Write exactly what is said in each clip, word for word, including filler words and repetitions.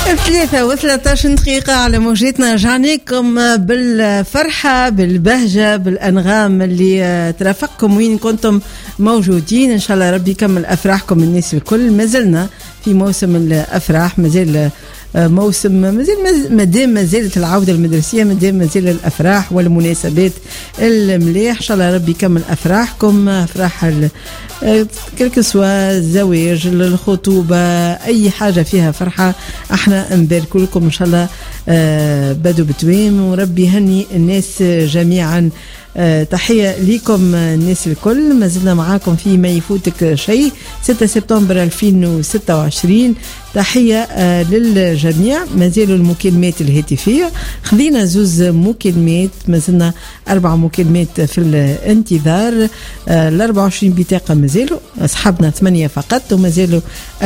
ثلاثة وثلاثة عشر دقيقة على موجتنا. رجعناكم بالفرحة بالبهجة بالأنغام اللي ترافقكم وين كنتم موجودين. إن شاء الله ربي يكمل أفراحكم الناس الكل. ما زلنا في موسم الأفراح، ما زال موسم، ما زال ما دام ما زالت العودة المدرسية، ما دام ما زال الأفراح والمناسبات المليح. إن شاء الله ربي يكمل أفراحكم، أفراح كل سوا الزواج، الخطوبة، أي حاجة فيها فرحة احنا نبارك لكم إن شاء الله بدو بتويم، وربي يهني الناس جميعا. تحية لكم الناس الكل. ما زلنا معاكم في ما يفوتك شيء ستة سبتمبر ألفين وستة وعشرين. تحية للجميع. ما زالوا المكالمات الهاتفية، خذينا زوز مكالمات، ما زلنا أربع مكالمات في الانتظار. الأربعة وعشرين بطاقة ما زالوا، أصحابنا ثمانية فقط، وما زالوا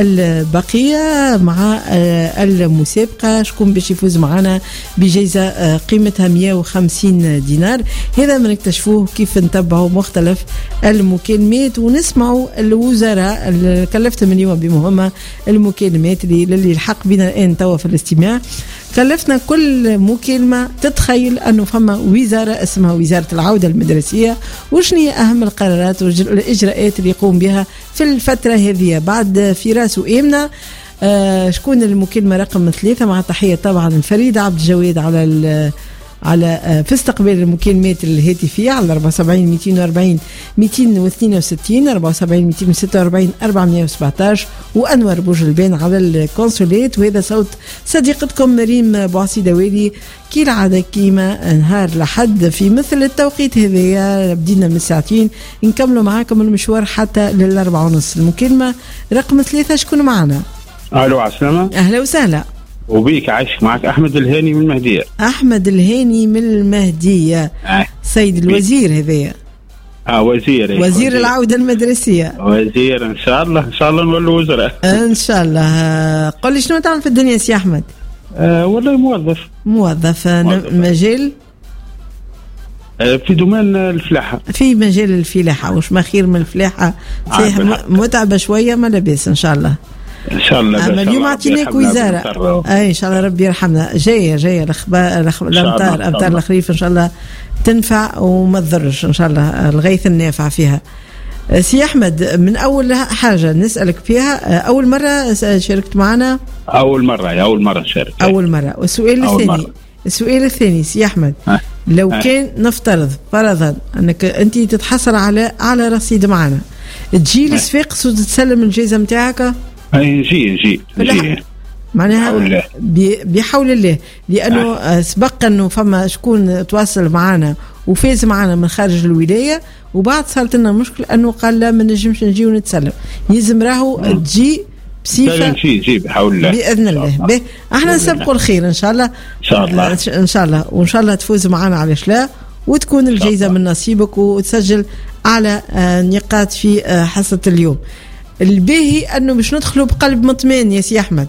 البقية مع المسابقة. شكون باش يفوز معنا بجائزة قيمتها مئة وخمسين دينار؟ هذا من نكتشفوه كيف نتبعوا مختلف المكالمات ونسمعوا الوزراء اللي كلفتهم اليوم بمهمة المكالمات اللي للي الحق بنا الآن توا في الاستماع. كلفنا كل مكالمة تتخيل أنه فما وزارة اسمها وزارة العودة المدرسية، وشنية أهم القرارات والإجراءات اللي يقوم بها في الفترة هذه. بعد فراس وإيمنا آه شكون المكالمة رقم ثلاثة؟ مع تحية طبعا فريدة عبد الجواد على على في استقبال المكالمات الهاتفية على أربعة وسبعين مئتين وأربعين مئتين واثنين وستين أربعة وسبعين مئتين وستة وأربعين أربعمئة وسبعطاش، وأنور بوجلبان على الكونسولات. وهذا صوت صديقتكم مريم بوعسيدوالي كي العادة كيما نهار لحد في مثل التوقيت هذايا. بدينا من ساعتين نكملوا معاكم المشوار حتى للأربعة ونص. المكالمة رقم ثلاثة شكون معنا؟ ألو عسلامة. أهلا وسهلا. وبيك عايشك معك أحمد الهاني من المهدية. أحمد الهاني من المهدية. آه. سيد الوزير هذايا. اه وزير وزير, وزير العودة المدرسية. وزير إن شاء الله إن شاء الله نولوا وزراء إن شاء الله. قل لي شنو تعمل في الدنيا سي أحمد؟ آه والله موظف. موظف, موظف. مجال آه في دومين الفلاحة. في مجال الفلاحة. وش ما خير من الفلاحة؟ صحيح آه متعبة شوية ما لباس إن شاء الله. ان شاء الله. اما اليوم اعطيناك وزاره اي ان شاء الله ربي يرحمنا. جايه جايه الاخبار الامطار امطار الخريف ان شاء الله تنفع وما تضرش ان شاء الله، الغيث النافع فيها. سي احمد، من اول حاجه نسالك فيها، اول مره شاركت معنا؟ اول مره يا اول مره شاركت. اول مره. والسؤال الثاني، السؤال الثاني سي احمد، أه. لو أه. كان نفترض فرضا انك انت تتحصل على على رصيد معنا، تجي لصفاقس وتتسلم الجائزه نتاعك؟ اي نجي نجي نجي معناها بحول الله، لانه آه. سبق انه فما شكون تواصل معنا وفاز معنا من خارج الولايه، وبعد صارت لنا مشكله انه قال لا ما نجمش نجي ونتسلم. يلزم راهو تجي بصفه نجي نجي بحول الله باذن الله. به احنا نسبقوا الخير ان شاء الله. ان شاء الله آه ان شاء الله وان شاء الله تفوز معنا، علاش لا، وتكون الجائزه من نصيبك وتسجل على آه نقاط في آه حصه اليوم. الباهي انه باش ندخلوا بقلب مطمئن يا سي احمد.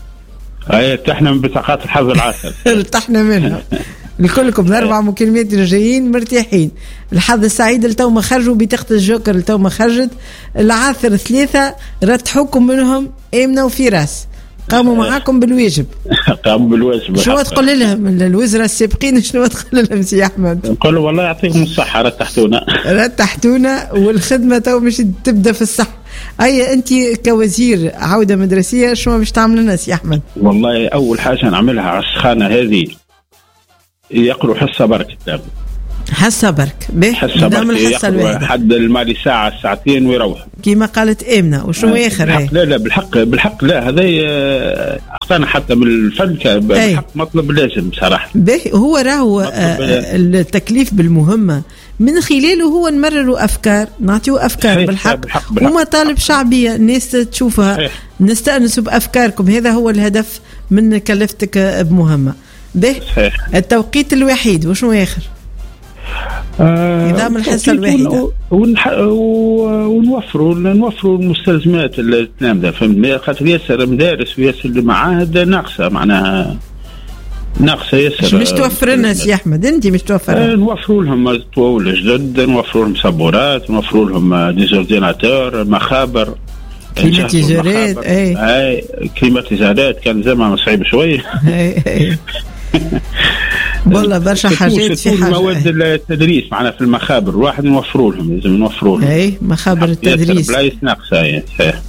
اي ارتحنا من بطاقات الحظ العسل. ارتحنا منها لكلكم. الاربع مكالمات الجايين مرتاحين. الحظ السعيد اللي تو ما خرجوا بطاقه الجوكر اللي تو ما خرجت. العاثر ثلاثه رتحوكم منهم امنه وفراس، قاموا معاكم بالواجب. قاموا بالواجب. شنو تقول لهم الوزراء السابقين؟ شنو تقول لهم سي احمد؟ نقول والله يعطيكم الصحه، رتحتونا رتحتونا والخدمه تو باش تبدا في الصح. أي أنت كوزير عودة مدرسية شو باش تعمل لنا سي أحمد؟ والله أول حاجة نعملها على السخانة هذه يقروا حصة برك كتاب. حصة برك. به حصة برك يقروا حد المالي ساعة ساعتين ويروح. كيما قالت إيمنا. وشنو آه آخر؟ بالحق لا لا بالحق بالحق لا، هذا أقتنع حتى بالفن بالحق مطلب لازم بصراحة. به هو راهو آه التكليف بالمهمة من خلاله هو نمرروا أفكار، نعطيوا أفكار بالحق, بالحق, بالحق ومطالب شعبية الناس تشوفها. صحيح. نستأنسوا بأفكاركم، هذا هو الهدف من كلفتك بمهمة. به التوقيت الوحيد وشنو آخر؟ آه نظام الحصة الواحدة ونح... ونوفروا نوفروا المستلزمات اللي تنام ذا فهمت، خاطر ياسر مدارس وياسر معاهد ناقصة معناها ناقصة ياسر. مش توفر لنا سي أحمد؟ أنت مش توفر آه نوفروا لهم طوال جدد، نوفروا لهم سبورات، نوفروا لهم ديزورديناتور، مخابر، كليماتيزورات. اي اي كليماتيزورات كان زمان صعيب شويه. اي والله برشا حاجات في حاجه. مواد التدريس معنا في المخابر الواحد نوفروا لهم، لازم نوفروا لهم. اي مخابر التدريس بلايص ناقصه يعني.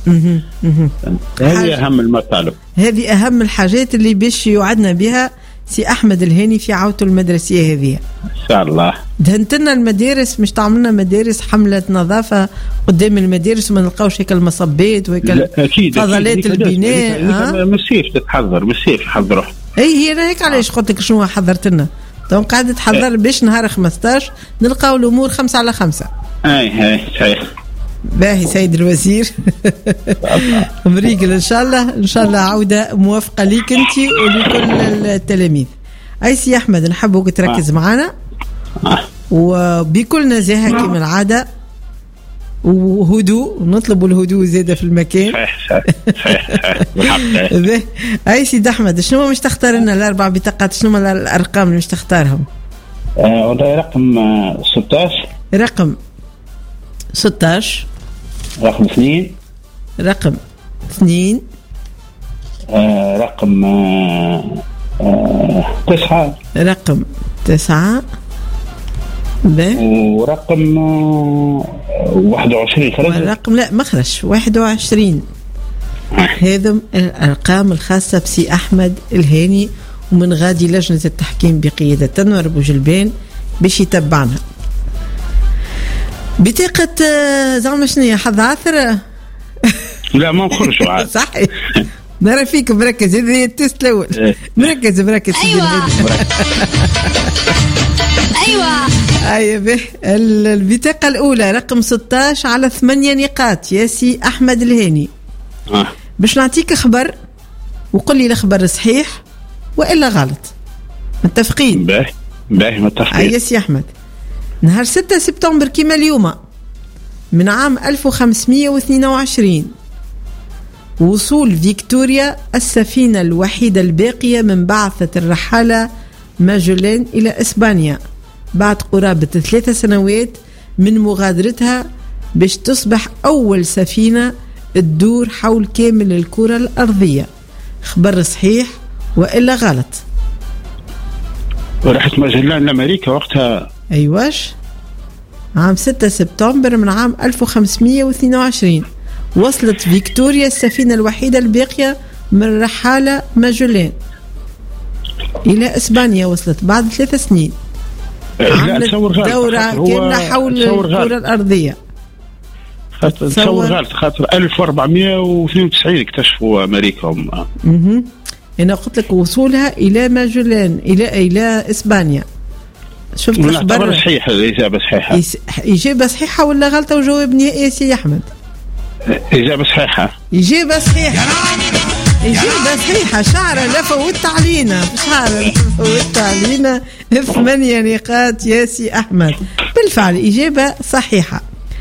هذه اهم المطالب، هذه اهم الحاجات اللي باش يوعدنا بها سي احمد الهاني في عودته المدرسيه هذه ان شاء الله. دهنت لنا المدارس، مش تعملنا مدارس حمله نظافه قدام المدارس وما نلقاوش هيك المصبات وهيك فضلات البناء. من السيف تتحضر، من السيف يحضروا. اي هي انا هيك علاش قلت لك شنو حضرت لنا. دونك قاعده تحضر باش نهار خمسطاش نلقاو الامور خمسة على خمسة. اي اي صحيح. باهي سيد الوزير. مريقل ان شاء الله، ان شاء الله عوده موافقه ليك انت ولكل التلاميذ. اي سي احمد نحبوك تركز معنا وبكل نزاهه كما العاده وهدوء، نطلب الهدوء زياده في المكان. صحيح صحيح. اي سيد احمد شنو مش تختار لنا الاربع بطاقات؟ شنو الارقام اللي مش تختارهم؟ آه والله رقم ستة عشر، رقم ستة عشر، رقم اثنين، رقم اثنين، آه رقم آه آه تسعة، رقم تسعة، ورقم آه واحد وعشرين. رقم لا مخرج واحد وعشرين. هذم الأرقام الخاصة بسي أحمد الهاني، ومن غادي لجنة التحكيم بقيادة تنور بوجلبان باش يتبعنا. بطاقة زعما شنو حظ عثر؟ لا ما نخرجوا عاد. صحيح. نرى فيك مركز، هذا التست الأول. مركز مركز. أيوة. أيوة. أيوة به. البطاقة الأولى رقم ستة عشر على ثمانية نقاط يا سي أحمد الهاني. آه. باش نعطيك خبر وقل لي الخبر صحيح وإلا غلط. متفقين؟ باهي باهي متفقين. أي يا سي أحمد. نهار ستة سبتمبر كما اليوم من عام ألف وخمسمائة واثنين وعشرين وصول فيكتوريا السفينة الوحيدة الباقية من بعثة الرحالة ماجولين إلى إسبانيا بعد قرابة ثلاثة سنوات من مغادرتها باش تصبح أول سفينة تدور حول كامل الكرة الأرضية. خبر صحيح وإلا غلط؟ ورحت ماجلان لأمريكا وقتها. أيواش عام ستة سبتمبر من عام ألف وخمسمائة واثنين وعشرين وصلت فيكتوريا السفينة الوحيدة الباقية من رحالة ماجولين إلى إسبانيا، وصلت بعد ثلاث سنين. عملت دورة كاملة حول الكرة الأرضية. تصور غلط خاطر ألف وأربعمائة واثنين وتسعين اكتشفوا أمريكا. اها أنا قلت لك وصولها إلى ماجولين إلى إلى إسبانيا. شفت الخبر صحيح؟ الإجابة صحيحة. إجابة صحيحة ولا غلطة وجواب نهائي يا سي أحمد؟ إجابة صحيحة. إجابة صحيحة. إجابة صحيحة. شعر لا فوت علينا، شعر لا فوت علينا. ثمانية نقاط يا سي أحمد. بالفعل إجابة صحيحة.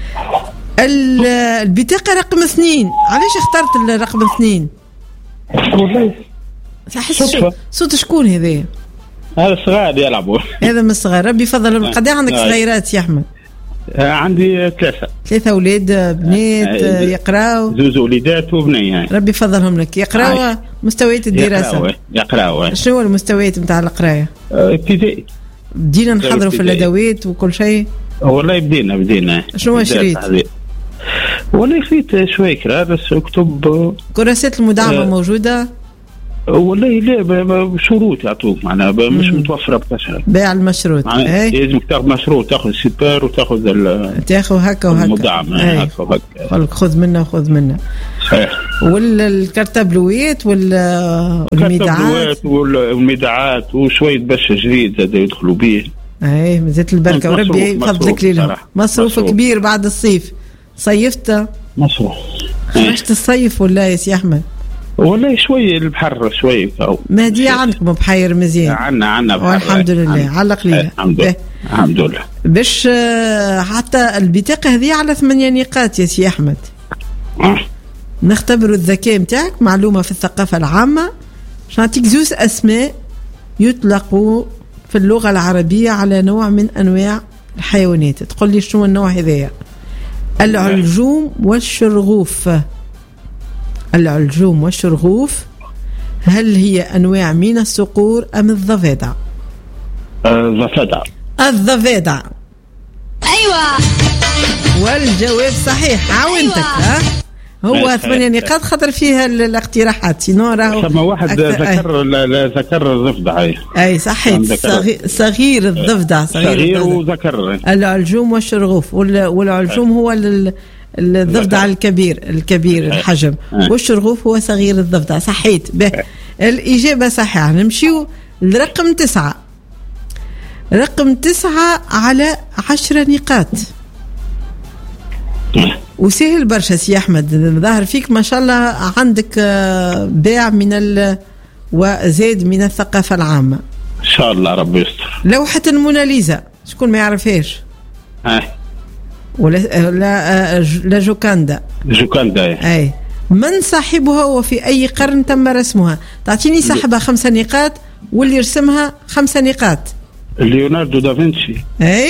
البطاقة رقم اثنين، علاش اخترت الرقم اثنين؟ والله صح. صوت شكون هذا؟ هذا الصغار يلعبوا. هذا من الصغار. ربي يفضلهم. قد عندك صغيرات يا أحمد؟ عندي ثلاثة. ثلاثة أولاد بنات يقراوا؟ زوز وليدات وبنية. ربي يفضلهم لك. يقراوا مستويات الدراسة؟ يقراوا. شنو المستويات متاع القراية؟ ابتدائي. بدينا نحضروا في الأدوات وكل شيء؟ والله بدينا بدينا. شنو شريت؟ والله خذيت شوي كراسة كتب. كراسات المدعمة آه. موجودة؟ والله لا بشروط يعطوك معناها مش متوفرة بكثرة. بيع المشروط. لازم تاخذ مشروط، تاخذ سيبار وتاخذ تاخذ هكا وهكا المدعم هكا وهكا. خذ منه وخذ منه. صحيح. والكرتابلويات والميداعات والميداعات وشوية بش جديد زاد يدخلوا به. اي مزيت البركة وربي يفضلك ليلهم. مصروف كبير بعد الصيف. صيفت؟ مصروف. خرجت الصيف ولا يا سي أحمد؟ والله شوي البحر شوي. مهدية عندكم بحير مزيان؟ عنا عنا بحر. والحمد لله. علق ليلة. الحمد لله. الحمد لله. باش حتى البطاقة هذه على ثمانية نقاط يا سي أحمد. أه. نختبر الذكاء متاعك. معلومة في الثقافة العامة. باش نعطيك زوز أسماء يطلقوا في اللغة العربية على نوع من أنواع الحيوانات. تقول لي شنو النوع هذايا؟ العلجوم والشرغوف. العلجوم والشرغوف، هل هي أنواع من الصقور أم الضفادع؟ الضفادع. الضفادع. أيوة. والجواب صحيح. عاونتك. ها هو ثمانية نقاط خطر فيها الاقتراحات، سينو راهو ثم واحد ذكر ذكر الضفدع. اي صحيح. صغير, صغير الضفدع. صغير, صغير وذكر العلجوم والشرغوف. والعلجوم هو الضفدع الكبير الكبير الحجم، والشرغوف هو صغير الضفدع. صحيت به الإجابة صحيحة. نمشيو لرقم تسعة. رقم تسعة على عشرة نقاط وسهل برشا سي أحمد. ظاهر فيك ما شاء الله عندك باع من ال وزاد من الثقافة العامة إن شاء الله. ربي يستر. لوحة الموناليزا شكون ما يعرفهاش؟ اه ولا لا لا جوكاندا. جوكاندا أي. من صاحبها وفي أي قرن تم رسمها؟ تعطيني صاحبها خمسة نقاط واللي رسمها خمسة نقاط. ليوناردو دافنشي. أي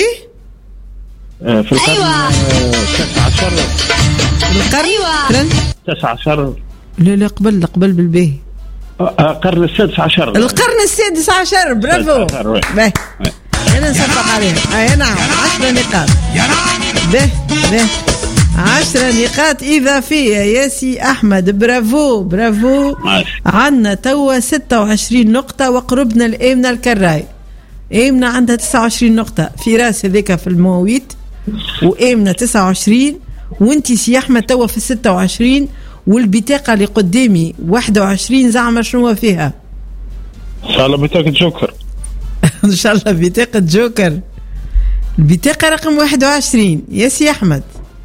في القرن أيوة. التاسع عشر. القرن أيوة. التاسع عشر. لا لا قبل قبل بالباهي. القرن السادس عشر. القرن السادس عشر. برافو. باهي أنا نصفق عليها. أي نعم. عشرة نقاط. باهي باهي عشرة نقاط إضافية يا سي أحمد. برافو برافو. عندنا توا ستة وعشرين نقطة وقربنا الآمنة الكراي. آمنة عندها تسعة وعشرين نقطة في راس هذيك في المواويت، وآمنة تسعة وعشرين، وانتي سي أحمد توا في ستة وعشرين، والبطاقة اللي قدامي واحد وعشرين. زعما شنو فيها؟ إن شاء الله بطاقة جوكر. إن شاء الله بطاقة جوكر. البطاقة رقم واحد وعشرين يا سي أحمد.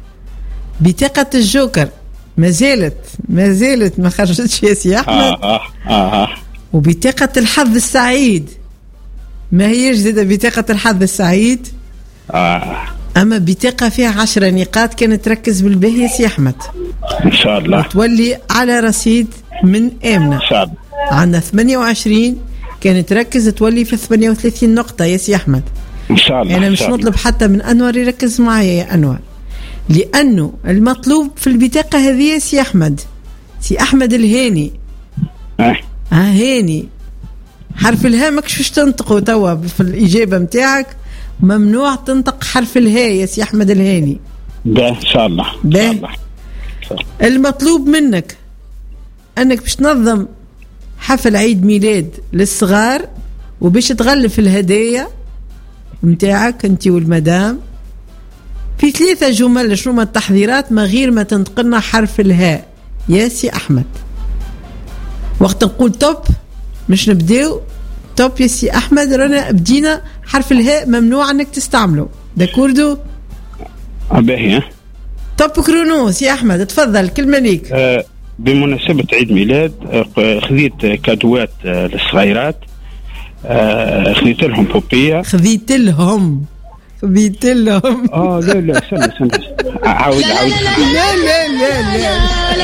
بطاقة الجوكر ما زالت ما زالت ما خرجتش يا سي أحمد. آه آه آه. وبطاقة الحظ السعيد ما هيش زادة بطاقة الحظ السعيد. آه. أما بطاقة فيها عشرة نقاط كانت تركز بالباهي يا سي أحمد. إن شاء الله. تولي على رصيد من آمنة. إن شاء الله. عندنا ثمانية وعشرين كانت تركز تولي في ثمانية وثلاثين نقطة يا سي أحمد. إن شاء الله. أنا مش نطلب حتى من أنور يركز معايا يا أنور، لأنه المطلوب في البطاقة هذه يا سي أحمد، سي أحمد الهاني. آه. آه هاني. حرف الهاء ماكش فاش تنطقوا توا في الإجابة متاعك، ممنوع تنطق حرف الهاء يا سي أحمد الهاني. ده إن شاء الله. إن شاء الله. المطلوب منك أنك باش تنظم حفل عيد ميلاد للصغار وباش تغلف الهدايا متاعك أنت والمدام في ثلاثة جمل. شنو التحضيرات ما غير ما تنتقلنا حرف الهاء يا سي أحمد؟ وقت نقول توب مش نبداو توب يا سي أحمد، رانا بدينا حرف الهاء ممنوع أنك تستعمله. داكوردو؟ باهي. توب كرونو سي أحمد. تفضل كلمة ليك. آه بمناسبة عيد ميلاد آه خذيت كادوات آه للصغيرات. آه خذيت لهم بوبية. خذيت لهم خذيت لهم اه لا لا استنى استنى عاود عاود. لا لا لا لا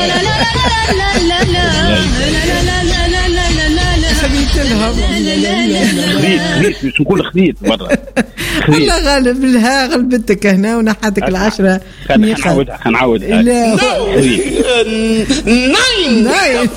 خذيت لهم. خذيت خذيت مش نقول خذيت مرة. الله غالب لها غلبتك هنا ونحاتك العشرة. خنعاودها خنعاودها. لا ناين ناين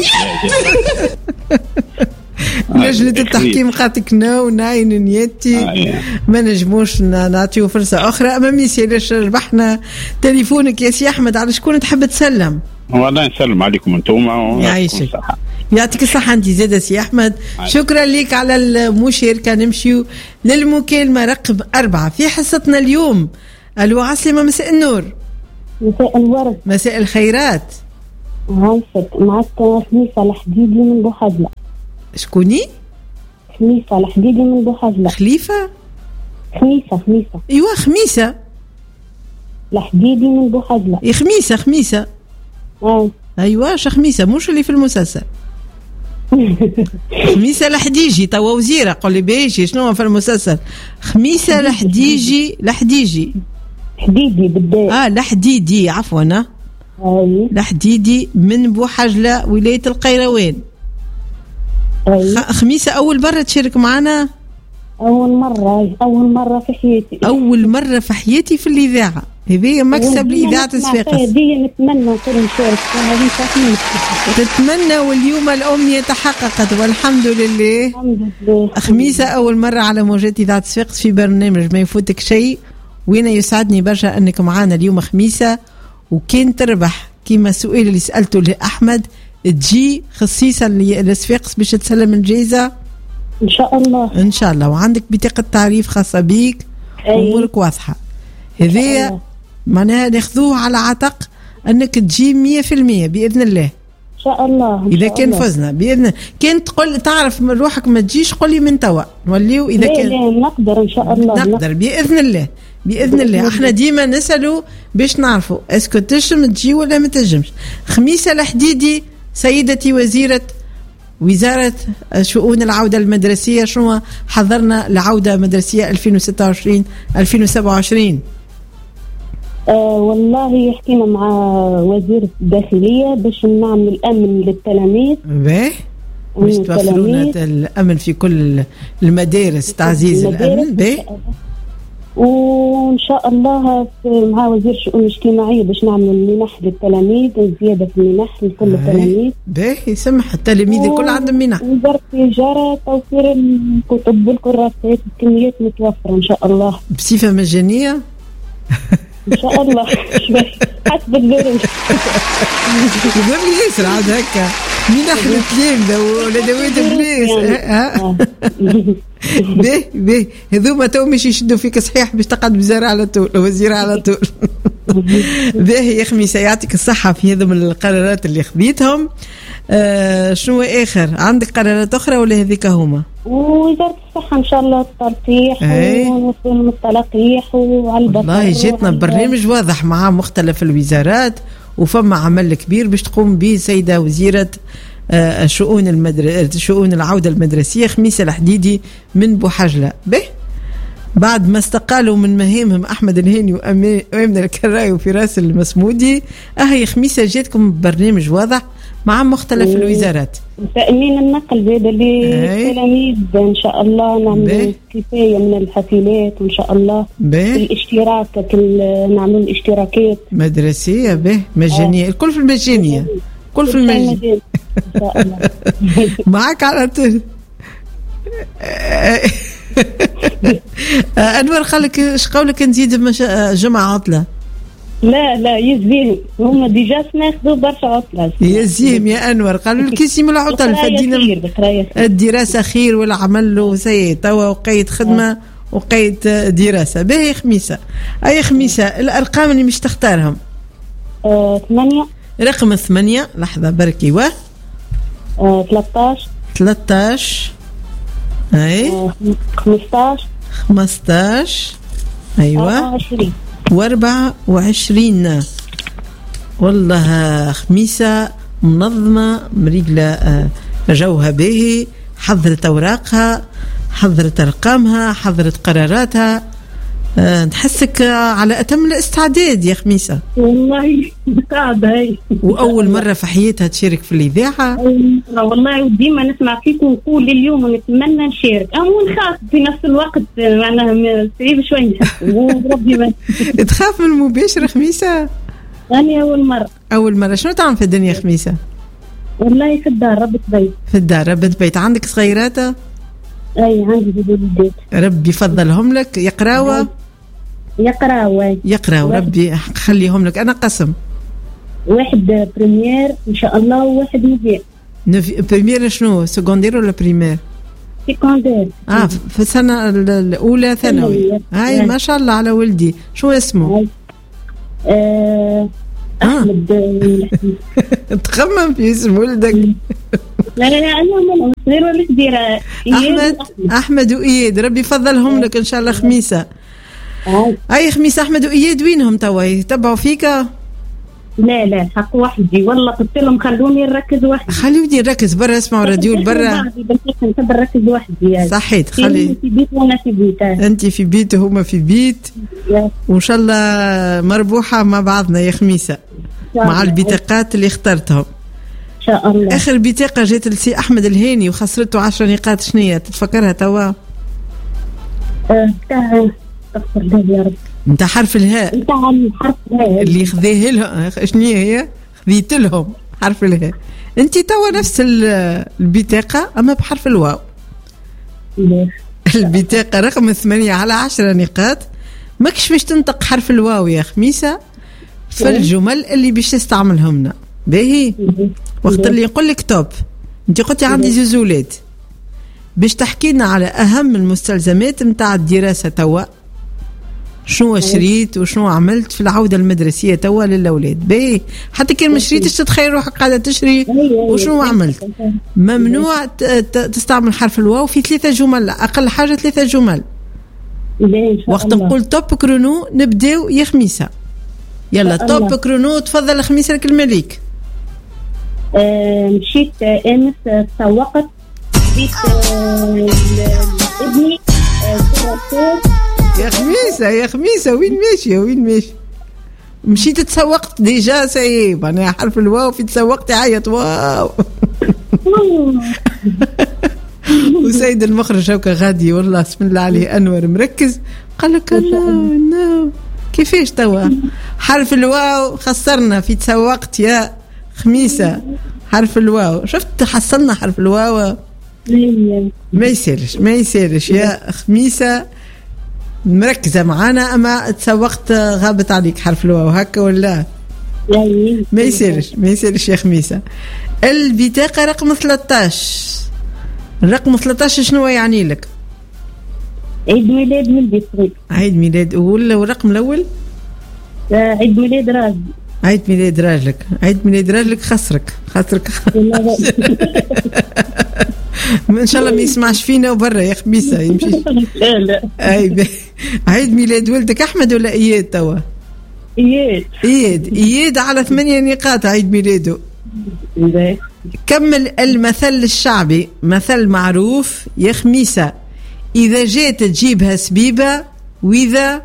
لجنة التحكيم قاتك نو ناين نيتي. ما نجموش نعطيو فرصة أخرى. أما ميسي ليش ربحنا تليفونك يا سي أحمد؟ على شكون تحب تسلم؟ والله نسلم عليكم أنتم. يعيشك يعطيك الصحة أنت زادة سي أحمد. شكرا لك على المشاركة. نمشيو للمكالمة رقم أربعة في حصتنا اليوم. ألو عسلمة. مساء النور. مساء الورد. مساء الخيرات. عايشك معك خميسة الحديدي من بوحدلة. شكوني؟ خميسة الحديدي من بوحدلة. خليفة؟ خميسة خميسة. ايوه خميسة الحديدي من بوحدلة. اي خميسة خميسة. اه ايوه ش خميسة مش اللي في المسلسل. خميسة الحديجي توا وزيرة. قول لي بيجي شنو في المسلسل؟ خميسة الحديجي الحديجي حديدي بالداء. اه الحديدي عفوا. اي الحديدي من بوحجلة ولاية القيروان. اي خميسة أول مرة تشارك معنا؟ أول مرة أول مرة في حياتي. أول مرة في حياتي في الإذاعة. هذه مكسب لإذاعة صفاقس. هذه نتمنى نكون نشارك هذه صحيح. تتمنى واليوم الأمنية تحققت والحمد لله. الحمد لله. خميسة أول مرة على موجات إذاعة صفاقس في برنامج ما يفوتك شيء، وأنا يسعدني برشا أنك معانا اليوم خميسة، وكان تربح كيما السؤال اللي سألته لأحمد تجي خصيصا لصفاقس باش تسلم الجائزة إن شاء الله. إن شاء الله، وعندك بطاقة تعريف خاصة بيك وأمورك واضحة. هذه معناها ناخذوه على عتق أنك تجي مية في المية بإذن الله. إن شاء الله. إذا كان فزنا بإذن، كان تقول تعرف من روحك ما تجيش قولي من توا نوليو. إذا لا كان لا نقدر إن شاء الله. نقدر بإذن الله بإذن الله. احنا ديما نسألوا باش نعرفوا اسكو تجم تجي ولا ما تجمش. خميسة الحديدي سيدتي وزيرة وزارة شؤون العودة المدرسية، شنو حضرنا لعودة مدرسية ألفين وستة وعشرين ألفين وسبعة وعشرين؟ آه والله حكينا مع وزير الداخلية باش نعمل الأمن للتلاميذ. باهي باش توفرونا الأمن في كل المدارس، تعزيز الأمن. باهي وإن شاء الله مع وزير الشؤون الاجتماعية باش نعمل منح للتلاميذ، زيادة في المنح لكل التلاميذ. باهي يسمح التلاميذ الكل عندهم منح. وزارة التجارة توفير الكتب والكراسات، الكميات متوفرة إن شاء الله بصفة مجانية إن شاء الله. حسب الظروف. يقول لي يسرع عاد هكا منح للتلامذة وولادوات بلاش. ها باهي باهي هذوما تو مش يشدوا فيك صحيح باش تقعد وزير على طول وزير على طول. باهي يا خميسة يعطيك الصحة في هذم القرارات اللي خذيتهم. آه شنو آخر عندك قرارات أخرى ولا هذيك هما؟ ووزارة الصحة إن شاء الله التلقيح ونوصل التلقيح وعلى البطل. والله جاتنا برنامج واضح مع مختلف الوزارات، وفما عمل كبير باش تقوم به سيدة وزيرة آه شؤون المدر... شؤون العودة المدرسية خميسة الحديدي من بوحجلة. به بعد ما استقالوا من مهامهم أحمد الهاني وأمين الكراي وفراس المسمودي، أهي خميسة جاتكم برنامج واضح مع مختلف مم. الوزارات. تأمين النقل زاد للتلاميذ إن شاء الله نعمل كفاية من الحافلات وإن شاء الله بيه. الاشتراك نعمل الاشتراكات مدرسية به مجانية. الكل في المجانية، كل في المجانية إن شاء الله. معك على طول. أنور خلك ايش قولك نزيد جمعة عطلة؟ لا لا يزيهم هم ديجا ناخذوا برشا عطلة. يزيهم يا أنور قالوا لك يسيم العطل فدينا الدراسة خير والعمل له سيء توا وقيد خدمة وقيد دراسة. باهي خميسة أي خميسة الأرقام اللي مش تختارهم؟ آه، ثمانية. رقم ثمانية لحظة بركي و آه، ثلاثة عشر أي آه، خمسطاش خمسطاش أيوة عشرين واربعة وعشرين. والله خميسة منظمة مريقلة جوها باهي، حضرت أوراقها، حضرت أرقامها، حضرت قراراتها. أه نحسك على أتم الاستعداد يا خميسة. والله قاعدة هاي وأول مرة في حياتها تشارك في الإذاعة. والله وديما نسمع فيكم نقول اليوم ونتمنى نشارك أو نخاف في نفس الوقت، معناها صعيب شوي نحس وربي ما تخاف من المباشر خميسة؟ أنا أول مرة. أول مرة. شنو تعمل في الدنيا خميسة؟ والله في الدار ربة بيت. في الدار ربة بيت. عندك صغيراتة؟ أي عندي ولدات. ربي يفضلهم لك يقراوا؟ يقراوا يقراوا ربي خليهم لك. أنا قسم واحد بريمير إن شاء الله وواحد نوفير. بريمير شنو سكوندير ولا بريمير؟ سكوندير. آه في السنة الأولى ثانوي. هاي ما شاء الله على ولدي. شو اسمه؟ آه أحمد. تخمم في اسم ولدك؟ لا لا لا أنا صغير ولا كبيرة. أحمد أحمد وإياد ربي يفضلهم لك إن شاء الله خميسة. أي خميسة أحمد وإياد وينهم توا يتبعوا فيك؟ لا لا حق وحدي والله قلت لهم خلوني نركز وحدي. خلوني نركز برا اسمعوا راديو برا. نحب نركز وحدي. صحيت خلي في بيت وانا في بيت. أنت في بيت وهما في بيت وإن شاء الله مربوحة مع بعضنا يا خميسة مع البطاقات اللي اخترتهم إن شاء الله. آخر بطاقة جات لسي أحمد الهاني وخسرته عشر نقاط شنية تتفكرها توا؟ أه تاع استغفر الله يا رب. نتاع حرف الهاء. نتاع الحرف الهاء اللي خذيه لهم. شنو هي؟ خذيت لهم حرف الهاء. انت توا نفس البطاقه اما بحرف الواو. البطاقه رقم ثمانية على عشرة نقاط. ماكش باش تنطق حرف الواو يا خميسه في الجمل اللي باش تستعملهم لنا. باهي وقت اللي يقول لك توب انت قلتي عندي زوزولات باش تحكي لنا على اهم المستلزمات نتاع الدراسه توا. شنو شريت وشنو عملت في العوده المدرسيه توا للاولاد. باهي حتى كان ما شريتش تتخيل روحك قاعده تشري وشنو عملت. ممنوع تستعمل حرف الواو في ثلاثه جمل اقل حاجه ثلاثه جمل. وقت نقول توب كرونو نبداو يا خميسه. يلا توب كرونو تفضل خميسه الكلمه ليك. آه مشيت امس تسوقت جيت ابني يا خميسه يا خميسه وين ماشيه وين ماشيه؟ مشيت تسوقت ديجا سي معناها حرف الواو في تسوقت عيط واو. وسيد المخرج هكا غادي والله بسم الله عليه انور مركز قال لك لا كيفاش توا حرف الواو خسرنا في تسوقت يا خميسه. حرف الواو شفت حصلنا حرف الواو ما يسالش ما يسالش يا خميسه مركزه معانا اما تسوقت غابت عليك حرف الواو هكا ولا ما يسالش ما يسالش يا خميسه. البطاقه رقم ثلاثة عشر. الرقم ثلاثة عشر شنو يعني لك؟ عيد ميلاد من البيت. عيد ميلاد والرقم الاول؟ عيد ميلاد راجل. عيد ميلاد راجلك. عيد ميلاد راجلك خسرك خسرك. ان شاء الله ما يسمعش فينا وبرا يا خميسه يمشي. لا لا اي عيد ميلاد ولدك احمد ولا اياد توا؟ اياد. اياد اياد على ثمانية نقاط عيد ميلاده. كمل المثل الشعبي. مثل معروف يا خميسه. اذا جيت تجيبها سبيبه واذا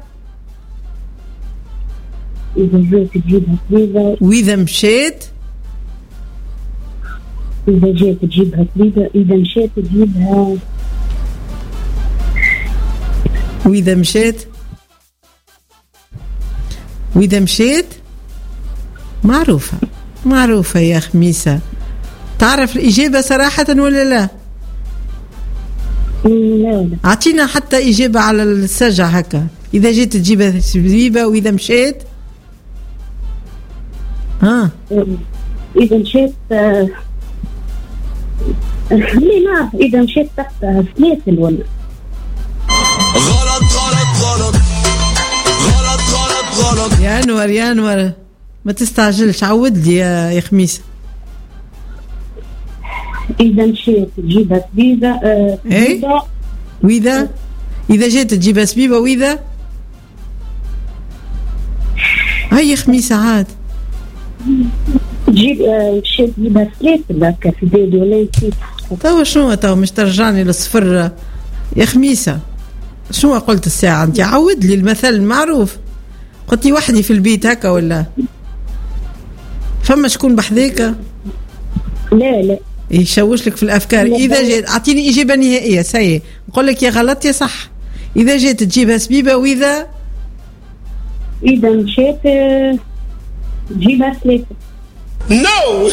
إذا جيت تجيبها سبيبة وإذا مشيت إذا جيت تجيبها سبيبة إذا مشيت تجيبها وإذا مشيت وإذا مشيت معروفة معروفة يا خميسة. تعرف الإجابة صراحة ولا لا؟ لا لا أعطينا حتى إجابة على السجع هكا. إذا جيت تجيبها سبيبة وإذا مشيت ها إذا مشيت آه... ليه نعرف إذا مشيت تحت سلاسل ولا غلط غلط غلط غلط غلط غلط. يا أنور يا أنور ما تستعجلش عود لي يا, يا خميسة. إذا مشيت تجيبها سبيبة آه... إيه وإذا إذا جيت تجيبها سبيبة وإذا هاي خميسة عاد تجيب مشيت تجيبها سلاسل هكا في بالي ولا نسيت. توا شنو توا مش ترجعني للصفر يا خميسة؟ شنو قلت الساعة انت؟ عود لي المثل المعروف. قلت لي وحدي في البيت هكا ولا فما شكون بحذيك؟ لا لا يشوش لك في الافكار. اذا جيت اعطيني اجابه نهائيه سي نقول لك يا غلط يا صح. اذا جيت تجيبها سبيبه واذا اذا مشيت تجيبها سلاسل. نو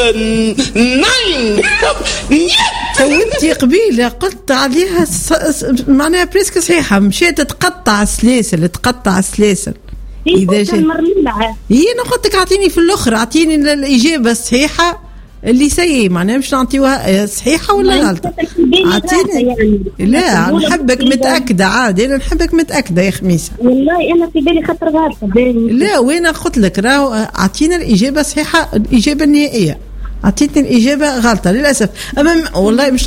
ناين توتي قبيله قلت عليها معناها بريسك صحيحه. مشيت تقطع سلاسل تقطع سلاسل. اذا جيت هي انا قلت لك اعطيني في الاخر اعطيني الاجابه الصحيحه اللي سيء معناها مش نعطيوها صحيحه ولا غلطه. اعطيني يعني. لا نحبك متاكده عادي انا نحبك متاكده يا خميسه. والله انا في بالي خاطر غلطه. لا وين قلت لك راهو اعطينا الاجابه الصحيحه الاجابه النهائيه. اعطيتني الاجابه غلطه للاسف. اما والله مش